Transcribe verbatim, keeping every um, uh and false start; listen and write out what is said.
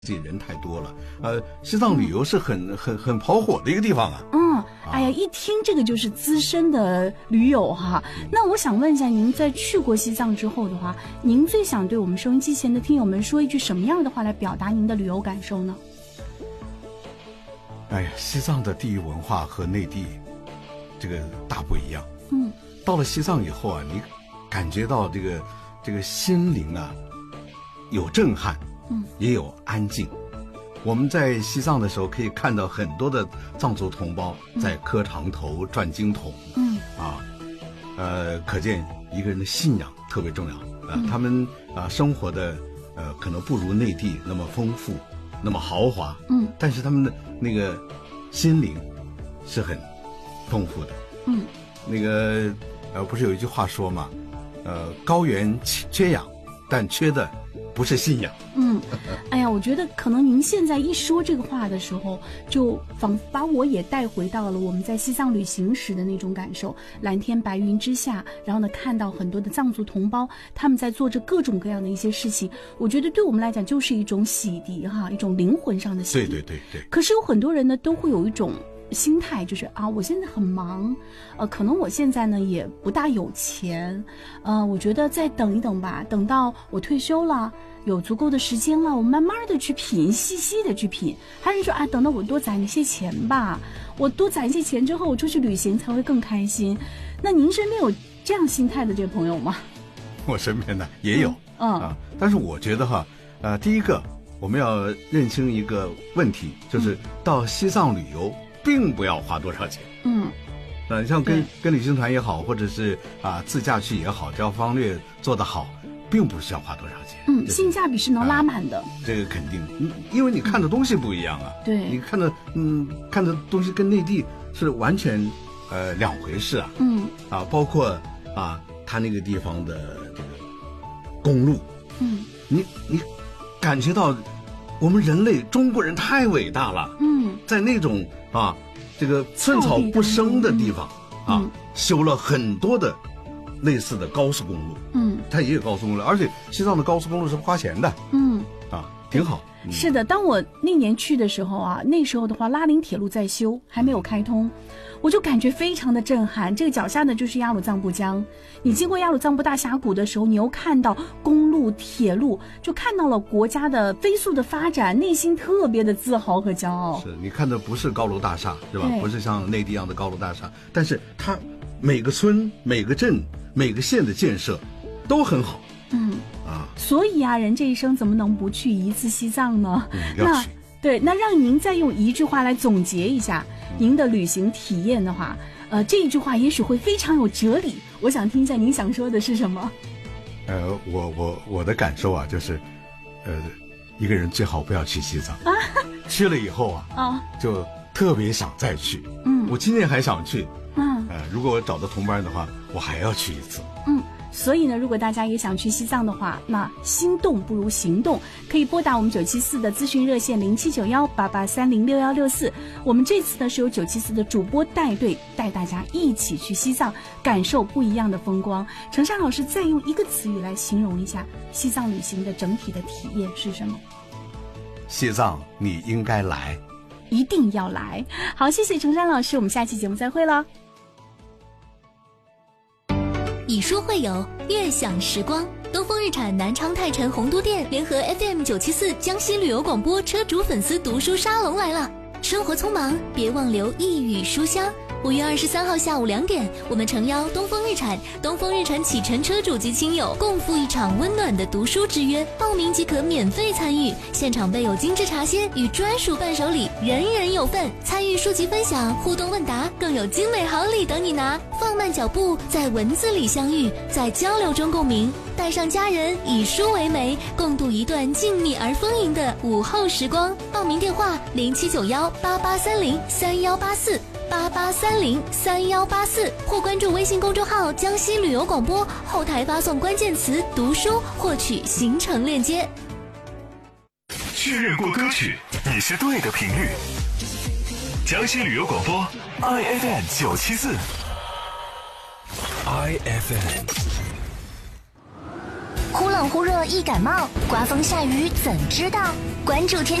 这人太多了，呃，西藏旅游是很很很跑火的一个地方啊。 嗯，哎呀，一听这个就是资深的驴友哈。那我想问一下，您在去过西藏之后的话，您最想对我们收音机前的听友们说一句什么样的话来表达您的旅游感受呢？ 哎呀，西藏的地域文化和内地这个大不一样。 嗯， 到了西藏以后啊，你感觉到这个这个心灵啊有震撼。嗯，也有安静。我们在西藏的时候，可以看到很多的藏族同胞在磕长头、转经筒。嗯，啊，呃，可见一个人的信仰特别重要。啊、呃，他们啊、呃、生活的呃可能不如内地那么丰富，那么豪华。嗯，但是他们的那个心灵是很丰富的。嗯，那个呃不是有一句话说嘛，呃高原缺氧，但缺的不是信仰。 嗯，哎呀，我觉得可能您现在一说这个话的时候，就仿佛把我也带回到了我们在西藏旅行时的那种感受。蓝天白云之下，然后呢，看到很多的藏族同胞他们在做着各种各样的一些事情，我觉得对我们来讲就是一种洗涤哈，一种灵魂上的洗涤。 对对对对。 可是有很多人呢，都会有一种心态，就是啊，我现在很忙，呃，可能我现在呢也不大有钱，呃，我觉得再等一等吧，等到我退休了，有足够的时间了，我慢慢的去品，细细的去品。还是说啊，等到我多攒一些钱吧，我多攒一些钱之后，我出去旅行才会更开心。那您身边有这样心态的这个朋友吗？ 我身边呢也有，嗯, 嗯啊，但是我觉得哈，呃，第一个我们要认清一个问题，就是到西藏旅游并不要花多少钱。嗯，呃，像跟跟旅行团也好，或者是啊自驾去也好，只要方略做得好，并不是要花多少钱。 嗯，性价比是能拉满的。啊、 这个肯定，因为你看的东西不一样啊。 对， 你看的嗯看的东西跟内地是完全呃两回事啊。嗯，啊，包括啊他那个地方的这个公路，嗯，你你感觉到我们人类中国人太伟大了。嗯，在那种啊这个寸草不生的地方、嗯、啊、嗯、修了很多的类似的高速公路。嗯，它也有高速公路，而且西藏的高速公路是不花钱的。嗯，啊，挺好。 嗯、是的，当我那年去的时候啊，那时候的话拉林铁路在修，还没有开通，我就感觉非常的震撼。这个脚下呢就是雅鲁藏布江，你经过雅鲁藏布大峡谷的时候，你又看到公路、铁路，就看到了国家的飞速的发展，内心特别的自豪和骄傲。 是你看的不是高楼大厦，是吧？不是像内地一样的高楼大厦，但是它每个村、每个镇、每个县的建设都很好。嗯啊， 所以啊，人这一生怎么能不去一次西藏呢？ 嗯、要去。 那对，那让您再用一句话来总结一下您的旅行体验的话，呃，这一句话也许会非常有哲理。我想听一下您想说的是什么？ 呃，我我我的感受啊，就是，呃，一个人最好不要去西藏，啊、去了以后啊，啊，就特别想再去。嗯，我今年还想去。嗯，呃，如果我找到同伴的话，我还要去一次。 嗯。所以呢，如果大家也想去西藏的话，那心动不如行动，可以拨打我们九七四的咨询热线零七九幺八八三零六幺六四。我们这次呢是由九七四的主播带队，带大家一起去西藏，感受不一样的风光。程山老师再用一个词语来形容一下西藏旅行的整体的体验是什么？ 西藏你应该来， 一定要来。好，谢谢程山老师，我们下期节目再会了。 以书会友，悦享时光。东风日产南昌泰城洪都店联合 F M 九七四江西旅游广播车主粉丝读书沙龙来了。生活匆忙，别忘留一语书香。五月二十三号下午两点，我们诚邀东风日产、东风日产启辰车主及亲友共赴一场温暖的读书之约，报名即可免费参与，现场备有精致茶歇与专属伴手礼，人人有份。参与书籍分享、互动问答，更有精美好礼等你拿。放慢脚步，在文字里相遇，在交流中共鸣，带上家人，以书为媒，共度一段静谧而丰盈的午后时光。报名电话零七九幺八八三零三幺八四。八八三零三幺八四，或关注微信公众号江西旅游广播，后台发送关键词读书获取行程链接。 确认过歌曲，你是对的频率。江西旅游广播 I F M 九七四 I F M。 忽冷忽热易感冒，刮风下雨怎知道？ 关注天。